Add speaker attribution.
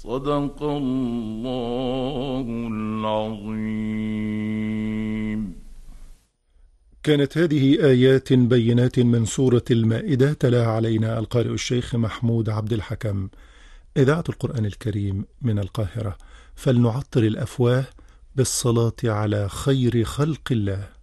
Speaker 1: صدق الله العظيم.
Speaker 2: كانت هذه آيات بينات من سورة المائدة تلاها علينا القارئ الشيخ محمود عبد الحكم. إذاعة القرآن الكريم من القاهرة، فلنعطر الأفواه بالصلاة على خير خلق الله.